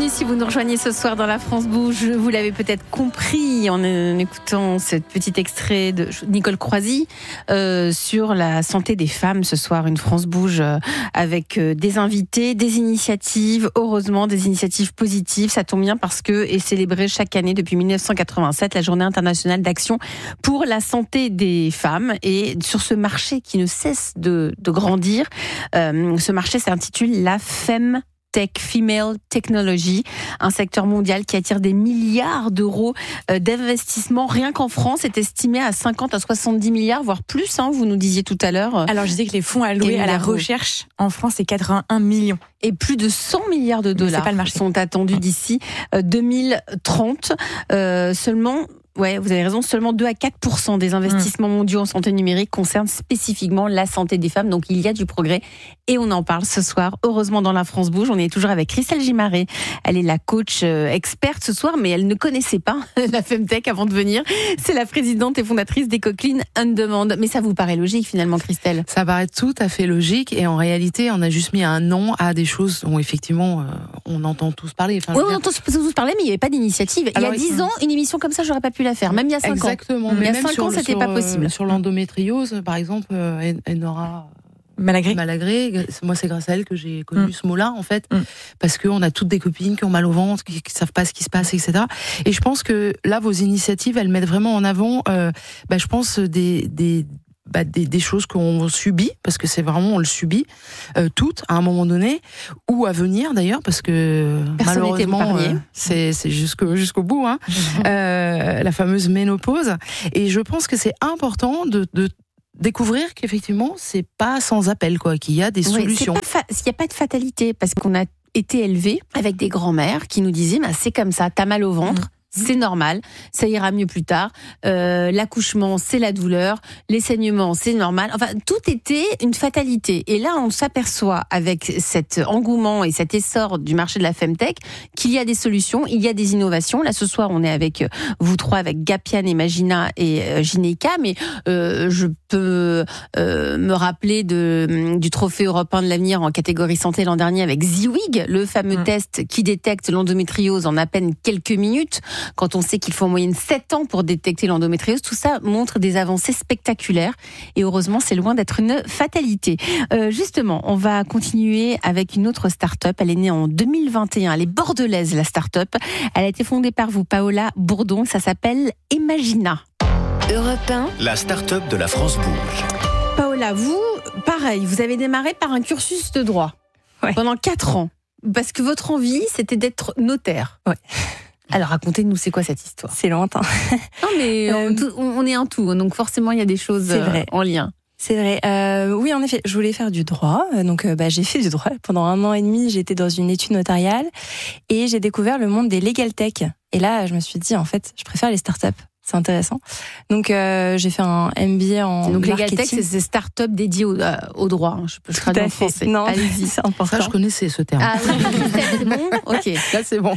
Bienvenue si vous nous rejoignez ce soir dans La France Bouge. Vous l'avez peut-être compris en écoutant ce petit extrait de Nicole Croisy sur la santé des femmes ce soir. Une France Bouge avec des invités, des initiatives, heureusement des initiatives positives. Ça tombe bien parce que est célébrée chaque année depuis 1987 la Journée internationale d'action pour la santé des femmes. Et sur ce marché qui ne cesse de grandir, ce marché s'intitule la FemTech, Female Technology, un secteur mondial qui attire des milliards d'euros d'investissement. Rien qu'en France, c'est estimé à 50 à 70 milliards, voire plus, vous nous disiez tout à l'heure. Alors, je disais que les fonds alloués à la recherche en France, c'est 81 millions. Et plus de 100 milliards de dollars sont attendus d'ici 2030. Seulement... Ouais, vous avez raison, seulement 2 à 4% des investissements mondiaux en santé numérique concernent spécifiquement la santé des femmes. Donc, il y a du progrès et on en parle ce soir. Heureusement, dans La France Bouge, on est toujours avec Christelle Gimaret. Elle est la coach experte ce soir, mais elle ne connaissait pas la FemTech avant de venir. C'est la présidente et fondatrice d'EcoClean On Demand. Mais ça vous paraît logique finalement, Christelle ? Ça paraît tout à fait logique et en réalité, on a juste mis un nom à des choses dont effectivement on entend tous parler. Enfin, oui, on entend tous parler, mais il n'y avait pas d'initiative. Alors, il y a 10 ans, une émission comme ça, j'aurais pas pu la faire, même il y a 5 ans. Exactement. Il y a 5 ans, c'était pas possible. Sur l'endométriose, par exemple, Enora Malagré. Moi, c'est grâce à elle que j'ai connu ce mot-là, en fait, parce qu'on a toutes des copines qui ont mal au ventre, qui savent pas ce qui se passe, etc. Et je pense que là, vos initiatives, elles mettent vraiment en avant, je pense, des choses qu'on subit, parce que c'est vraiment, on le subit, toutes, à un moment donné, ou à venir d'ailleurs, parce que malheureusement, c'est jusqu'au bout, la fameuse ménopause. Et je pense que c'est important de découvrir qu'effectivement, c'est pas sans appel, qu'il y a des solutions. Il n'y a pas de fatalité, parce qu'on a été élevés avec des grands-mères qui nous disaient, c'est comme ça, t'as mal au ventre. C'est normal, ça ira mieux plus tard. L'accouchement, c'est la douleur. Les saignements, c'est normal. Enfin, tout était une fatalité. Et là, on s'aperçoit avec cet engouement et cet essor du marché de la FemTech qu'il y a des solutions, il y a des innovations. Là, ce soir, on est avec vous trois, avec Gapian, Imagina et Gineca. Mais je peux me rappeler du trophée européen de l'avenir en catégorie santé l'an dernier avec Ziwig, le fameux test qui détecte l'endométriose en à peine quelques minutes. Quand on sait qu'il faut en moyenne 7 ans pour détecter l'endométriose, tout ça montre des avancées spectaculaires. Et heureusement, c'est loin d'être une fatalité. Justement, on va continuer avec une autre start-up. Elle est née en 2021. Elle est bordelaise, la start-up. Elle a été fondée par vous, Paola Bourdon. Ça s'appelle Imagina. Europe 1. La start-up de la France Bouge. Paola, vous, pareil, vous avez démarré par un cursus de droit. Ouais. Pendant 4 ans. Parce que votre envie, c'était d'être notaire. Ouais. Alors, racontez-nous, c'est quoi cette histoire ? C'est lointain. Non, mais on est un tout, donc forcément, il y a des choses en lien. C'est vrai. Oui, en effet, je voulais faire du droit. Donc, j'ai fait du droit. Pendant 1 an et demi, j'étais dans une étude notariale et j'ai découvert le monde des legal tech. Et là, je me suis dit, en fait, je préfère les startups. C'est intéressant. Donc, j'ai fait un MBA en marketing. Donc, legal tech, c'est ces startups dédiées au droit. Je peux traduire en français. Non, allez-y, c'est important. Ça, je connaissais ce terme. Ah oui, c'est bon. Ok, là, c'est bon.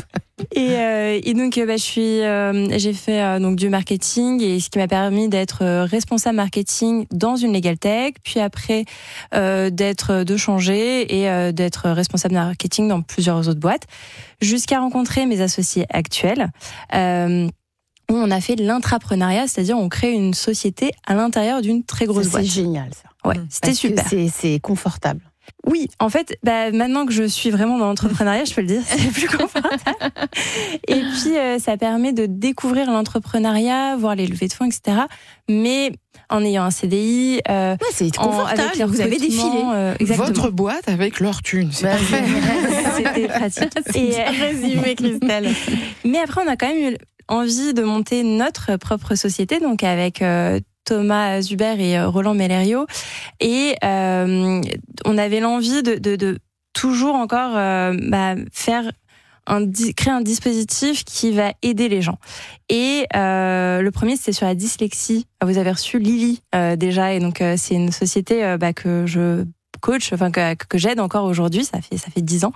Et donc, j'ai fait donc du marketing, et ce qui m'a permis d'être responsable marketing dans une legal tech, puis après de changer et d'être responsable marketing dans plusieurs autres boîtes, jusqu'à rencontrer mes associés actuels. Où on a fait de l'intrapreneuriat, c'est-à-dire on crée une société à l'intérieur d'une très grosse boîte. C'est génial, ça. Ouais, c'était super. C'est confortable. Oui, en fait, maintenant que je suis vraiment dans l'entrepreneuriat, je peux le dire, c'est plus confortable. Et puis, ça permet de découvrir l'entrepreneuriat, voir les levées de fonds, etc. Mais en ayant un CDI, c'est confortable. Vous avez défilé. Votre boîte avec leur thune, c'est parfait. C'était pratique. C'est résumé, Christelle. Mais après, on a quand même eu envie de monter notre propre société, donc avec Thomas Zuber et Roland Mellerio, et on avait l'envie de toujours encore créer un dispositif qui va aider les gens. Et le premier, c'était sur la dyslexie. Vous avez reçu Lily déjà, et donc c'est une société que je coach, enfin que j'aide encore aujourd'hui. Ça fait 10 ans.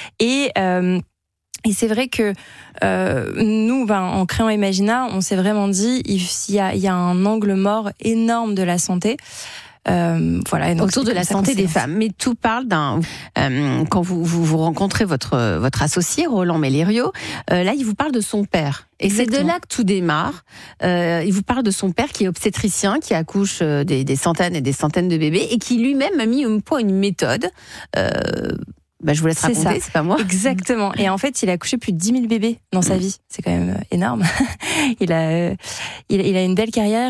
Et c'est vrai que nous, en créant Imagina, on s'est vraiment dit il y a un angle mort énorme de la santé. Voilà. Et donc, autour de la santé des femmes. Mais tout parle quand vous rencontrez votre associé, Roland Mellerio, là, il vous parle de son père. Et Exactement. c'est de là que tout démarre. Il vous parle de son père qui est obstétricien, qui accouche des centaines et des centaines de bébés, et qui lui-même a mis au point une méthode. Je vous laisse raconter, c'est pas moi. Exactement. Et en fait, il a accouché plus de 10 000 bébés dans sa vie. C'est quand même énorme. Il a une belle carrière.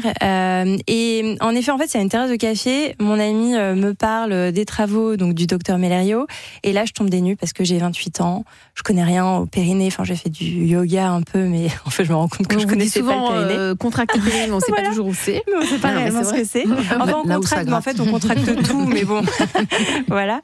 Et en effet, il y a une terrasse de café. Mon ami me parle des travaux donc du docteur Mellerio. Et là, je tombe des nues parce que j'ai 28 ans. Je connais rien au périnée. Enfin, j'ai fait du yoga un peu, mais en fait, je me rends compte que je connaissais souvent, pas le périnée. Contracter le périnée, mais on sait Voilà. pas toujours où c'est. Mais on sait pas réellement ce que c'est. Enfin, on contracte, mais en fait, on contracte tout, mais bon. Voilà.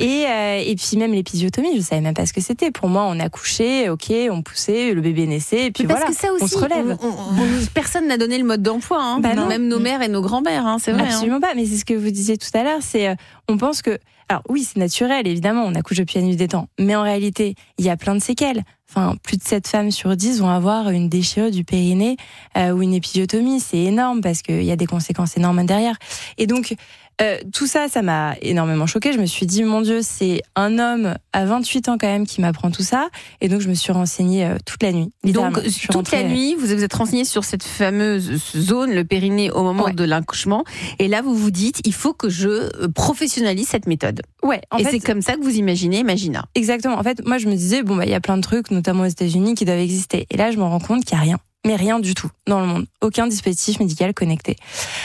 Et puis même l'épisiotomie, je savais même pas ce que c'était. Pour moi, on accouchait, ok, on poussait, le bébé naissait, et puis parce voilà, que ça aussi, on se relève. Personne n'a donné le mode d'emploi, hein. Non. Même nos mères et nos grands-mères, hein, c'est vrai. Absolument pas, mais c'est ce que vous disiez tout à l'heure, c'est on pense que, alors oui, c'est naturel, évidemment, on accouche depuis la nuit des temps, mais en réalité, il y a plein de séquelles. Enfin, plus de 7 femmes sur 10 vont avoir une déchirure du périnée ou une épisiotomie. C'est énorme parce qu'il y a des conséquences énormes derrière. Et donc, tout ça, ça m'a énormément choquée. Je me suis dit, mon Dieu, c'est un homme à 28 ans quand même qui m'apprend tout ça. Et donc, je me suis renseignée toute la nuit. Donc, toute la nuit, vous êtes renseignée sur cette fameuse zone, le périnée, au moment de l'accouchement. Et là, vous vous dites, il faut que je professionnalise cette méthode. Ouais. Et c'est comme ça que vous imaginez Magina. Exactement. En fait, moi, je me disais, il y a plein de trucs, notamment aux États-Unis, qui doivent exister. Et là, je me rends compte qu'il n'y a rien. Mais rien du tout dans le monde. Aucun dispositif médical connecté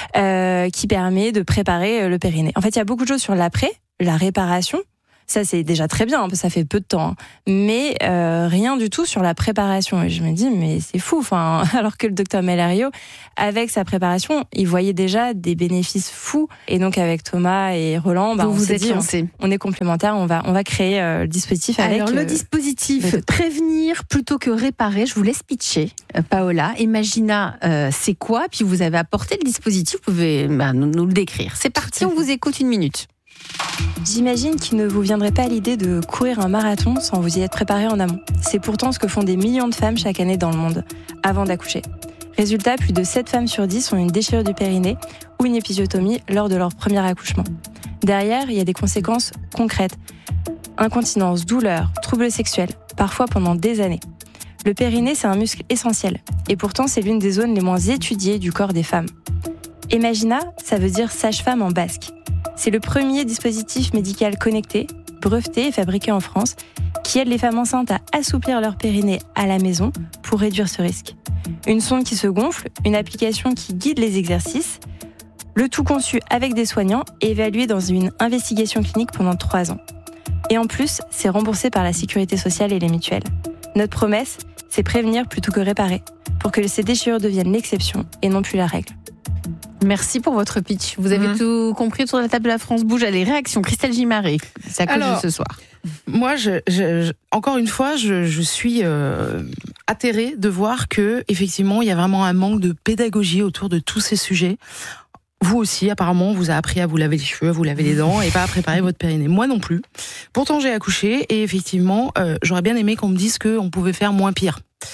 qui permet de préparer le périnée. En fait, il y a beaucoup de choses sur l'après, la réparation. Ça, c'est déjà très bien, ça fait peu de temps. Mais rien du tout sur la préparation. Et je me dis, mais c'est fou. Enfin, alors que le docteur Mellerio, avec sa préparation, il voyait déjà des bénéfices fous. Et donc, avec Thomas et Roland, on s'est dit, on est complémentaires, on va créer le dispositif avec... Alors, le dispositif, prévenir plutôt que réparer, je vous laisse pitcher, Paola. Magina, c'est quoi? Puis vous avez apporté le dispositif, vous pouvez nous le décrire. C'est parti, on vous écoute 1 minute. J'imagine qu'il ne vous viendrait pas l'idée de courir un marathon sans vous y être préparé en amont. C'est pourtant ce que font des millions de femmes chaque année dans le monde, avant d'accoucher. Résultat, plus de 7 femmes sur 10 ont une déchirure du périnée ou une épisiotomie lors de leur premier accouchement. Derrière, il y a des conséquences concrètes. Incontinence, douleur, troubles sexuels, parfois pendant des années. Le périnée, c'est un muscle essentiel. Et pourtant, c'est l'une des zones les moins étudiées du corps des femmes. Magina, ça veut dire sage-femme en basque. C'est le premier dispositif médical connecté, breveté et fabriqué en France, qui aide les femmes enceintes à assouplir leur périnée à la maison pour réduire ce risque. Une sonde qui se gonfle, une application qui guide les exercices, le tout conçu avec des soignants et évalué dans une investigation clinique pendant 3 ans. Et en plus, c'est remboursé par la Sécurité sociale et les mutuelles. Notre promesse, c'est prévenir plutôt que réparer, pour que ces déchirures deviennent l'exception et non plus la règle. Merci pour votre pitch. Vous avez tout compris autour de la table de la France Bouge. Les réactions, Christelle Gimaré, c'est à cause de ce soir. Moi, encore une fois, je suis atterrée de voir que effectivement, il y a vraiment un manque de pédagogie autour de tous ces sujets. Vous aussi, apparemment, on vous a appris à vous laver les cheveux, à vous laver les dents et pas à préparer votre périnée. Moi non plus. Pourtant, j'ai accouché et effectivement, j'aurais bien aimé qu'on me dise qu'on pouvait faire moins pire.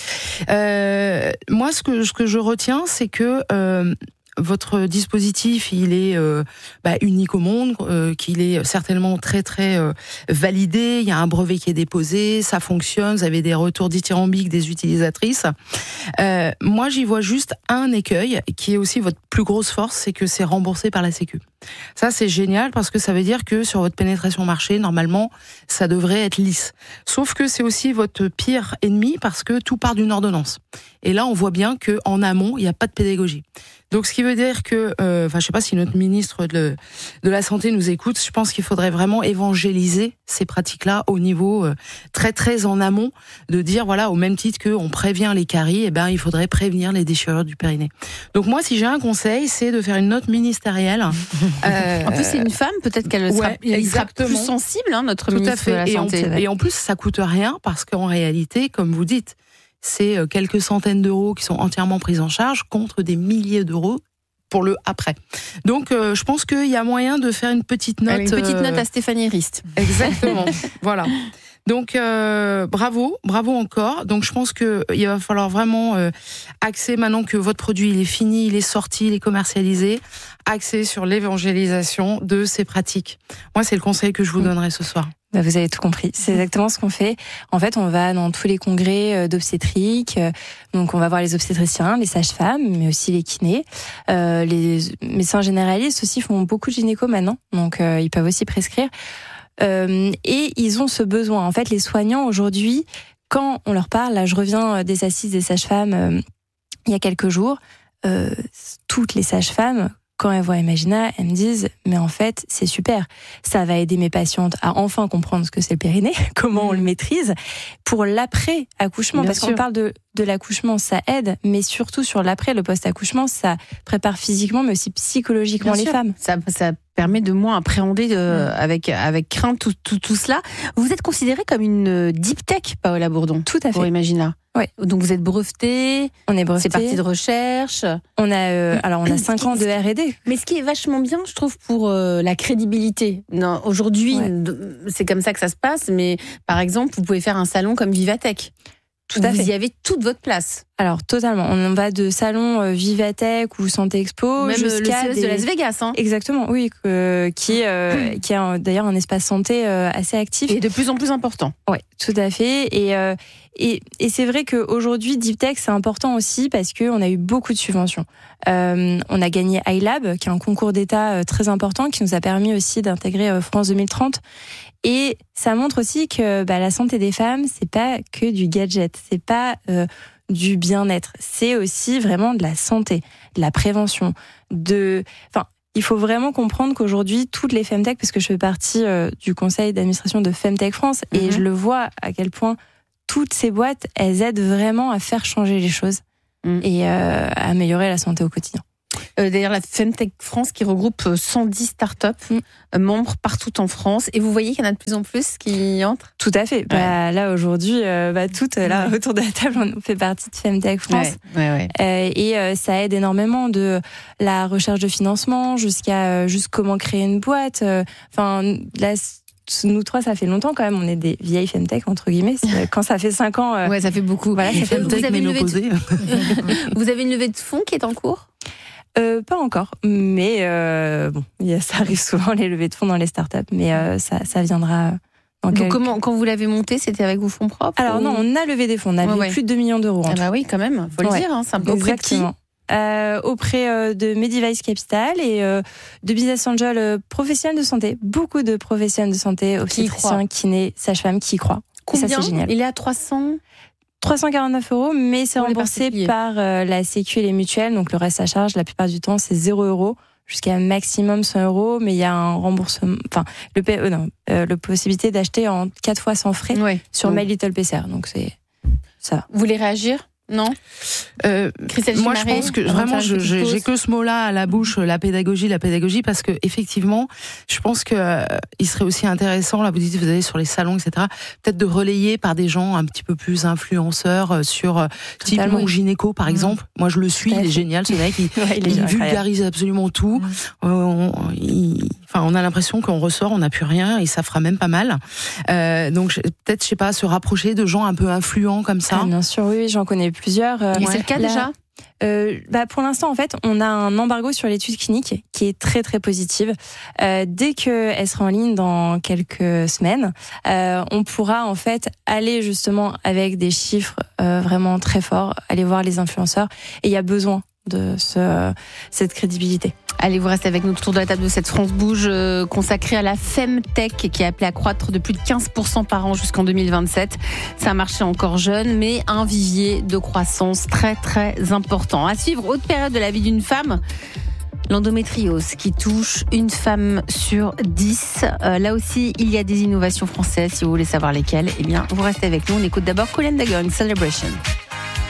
Moi, ce que je retiens, c'est que votre dispositif, il est unique au monde, qu'il est certainement très très validé. Il y a un brevet qui est déposé, ça fonctionne. Vous avez des retours dithyrambiques des utilisatrices. Moi, j'y vois juste un écueil, qui est aussi votre plus grosse force, c'est que c'est remboursé par la Sécu. Ça, c'est génial parce que ça veut dire que sur votre pénétration marché, normalement, ça devrait être lisse. Sauf que c'est aussi votre pire ennemi parce que tout part d'une ordonnance. Et là, on voit bien que en amont, il n'y a pas de pédagogie. Donc, ce qui veut dire que, je sais pas si notre ministre de la Santé nous écoute, je pense qu'il faudrait vraiment évangéliser ces pratiques-là au niveau très très en amont, de dire voilà, au même titre qu'on prévient les caries, il faudrait prévenir les déchirures du périnée. Donc moi, si j'ai un conseil, c'est de faire une note ministérielle. En plus, c'est une femme, peut-être qu'elle sera plus sensible, notre ministre de la Santé. Et en plus, ça coûte rien parce qu'en réalité, comme vous dites, c'est quelques centaines d'euros qui sont entièrement pris en charge contre des milliers d'euros pour le après. Donc, je pense qu'il y a moyen de faire une petite note. Une petite note à Stéphanie Rist. Exactement. Voilà. Donc bravo encore. Donc je pense que il va falloir vraiment axer maintenant que votre produit il est fini, il est sorti, il est commercialisé, axer sur l'évangélisation de ces pratiques. Moi, c'est le conseil que je vous donnerai ce soir. Bah, vous avez tout compris. C'est exactement ce qu'on fait. En fait, on va dans tous les congrès d'obstétrique. Donc, on va voir les obstétriciens, les sages-femmes, mais aussi les kinés. Les médecins généralistes aussi font beaucoup de gynéco maintenant. Donc, ils peuvent aussi prescrire. Et ils ont ce besoin. En fait, les soignants aujourd'hui, quand on leur parle, là, je reviens des assises des sages-femmes il y a quelques jours, toutes les sages-femmes, quand elles voient Imagina, elles me disent « mais en fait, c'est super. Ça va aider mes patientes à enfin comprendre ce que c'est le périnée, comment on le maîtrise, pour l'après-accouchement. » Parce qu'on parle de l'accouchement, ça aide, mais surtout sur l'après, le post-accouchement, ça prépare physiquement, mais aussi psychologiquement les femmes. Ça permet de moins appréhender avec crainte tout cela. Vous êtes considérée comme une deep tech, Paola Bourdon. Tout à fait. Pour Imagina. Ouais. Donc vous êtes brevetée. On est breveté. C'est parti de recherche. On a 5 ans de R&D. Mais ce qui est vachement bien, je trouve, pour la crédibilité. Non, aujourd'hui, c'est comme ça que ça se passe. Mais par exemple, vous pouvez faire un salon comme Vivatech. Tout à fait. Vous y avez toute votre place. Alors totalement. On va de salon Vivatech ou Santé Expo même jusqu'à le CES de Las Vegas. Hein. Exactement, oui, qui est d'ailleurs un espace santé assez actif et de plus en plus important. Oui, tout à fait. Et c'est vrai qu'aujourd'hui, Deep Tech, c'est important aussi parce qu'on a eu beaucoup de subventions. On a gagné iLab, qui est un concours d'État très important, qui nous a permis aussi d'intégrer France 2030. Et ça montre aussi que la santé des femmes, c'est pas que du gadget, c'est pas du bien-être, c'est aussi vraiment de la santé, de la prévention, il faut vraiment comprendre qu'aujourd'hui, toutes les Femtech, parce que je fais partie du conseil d'administration de Femtech France, et je le vois à quel point toutes ces boîtes, elles aident vraiment à faire changer les choses et à améliorer la santé au quotidien. D'ailleurs, la Femtech France qui regroupe 110 startups membres partout en France. Et vous voyez qu'il y en a de plus en plus qui entrent ? Tout à fait. Là, aujourd'hui, toutes là, autour de la table, on fait partie de Femtech France. Et ça aide énormément de la recherche de financement jusqu'à comment créer une boîte. Là, nous trois, ça fait longtemps quand même. On est des vieilles Femtech, entre guillemets. Quand ça fait 5 ans... ça fait beaucoup. Voilà, ça fait Femtech ménopausée. Vous avez une levée de fonds qui est en cours ? Pas encore, mais ça arrive souvent les levées de fonds dans les startups, mais ça viendra. Donc quand vous l'avez monté, c'était avec vos fonds propres ? Alors non, on a levé des fonds, on a levé plus de 2 millions d'euros. Oui, quand même, faut le dire, hein, c'est un peu auprès de qui ? Auprès de Medivice Capital et de business angels professionnels de santé, beaucoup de professionnels de santé, obstétriciens, kinés, sages-femmes qui y croient. Combien ? Ça, c'est génial. Il est à 349 €, mais c'est remboursé par la Sécu et les mutuelles. Donc le reste à charge, la plupart du temps, c'est 0 € jusqu'à maximum 100 €. Mais il y a un remboursement, la possibilité d'acheter en 4 fois sans frais sur My Little PCR. Donc c'est ça. Vous voulez réagir ? Non. Moi, je pense que vraiment, j'ai que ce mot-là à la bouche, la pédagogie, parce que effectivement, je pense que il serait aussi intéressant. Là, vous dites, vous allez sur les salons, etc. Peut-être de relayer par des gens un petit peu plus influenceurs sur type Mon Gynéco, par exemple. Moi, je le suis, il est génial, ce mec. Il vulgarise absolument tout. On a l'impression qu'on ressort, on n'a plus rien, et ça fera même pas mal. Donc, peut-être, je sais pas, se rapprocher de gens un peu influents comme ça. Bien sûr, oui, j'en connais plusieurs. Et c'est le cas déjà ? Pour l'instant, en fait, on a un embargo sur l'étude clinique qui est très très positive. Dès qu'elle sera en ligne dans quelques semaines, on pourra en fait aller justement avec des chiffres vraiment très forts, aller voir les influenceurs. Et il y a besoin de cette crédibilité. Allez, vous restez avec nous autour de la table de cette France Bouge consacrée à la Femtech qui est appelée à croître de plus de 15% par an jusqu'en 2027. C'est un marché encore jeune, mais un vivier de croissance très très important. À suivre, autre période de la vie d'une femme, l'endométriose qui touche une femme sur 10. Là aussi, il y a des innovations françaises. Si vous voulez savoir lesquelles, eh bien, vous restez avec nous. On écoute d'abord Colin Dagon, Celebration.